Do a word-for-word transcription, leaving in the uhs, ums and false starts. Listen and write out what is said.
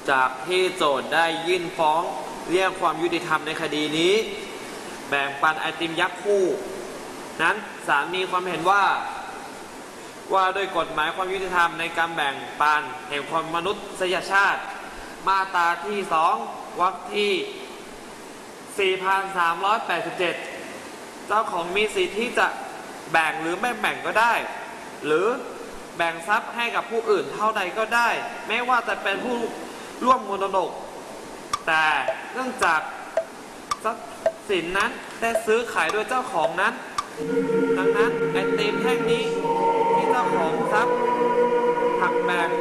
จากที่โจทย์ได้ยื่นฟ้องเรียกความยุติธรรมในคดีนี้แบ่งปันไอติมยักษ์คู่นั้นศาลมีความเห็นว่าว่าโดยกฎหมายความยุติธรรมในการแบ่งปันแห่งความมนุษยชาติมาตราที่สองวรรคที่ สี่พันสามร้อยแปดสิบเจ็ด เจ้าของมีสิทธิ์ที่จะแบ่งหรือไม่แบ่งก็ได้หรือแบ่งทรัพย์ให้กับผู้อื่นเท่าใดก็ได้ไม่ว่าจะเป็นผู้ร่วมมรดกแต่เนื่องจากทรัพย์สินนั้นได้ซื้อขายโดยเจ้าของนั้นดังนั้นไอติมแท่งนี้ที่เจ้าของทรัพย์หักแบ่ง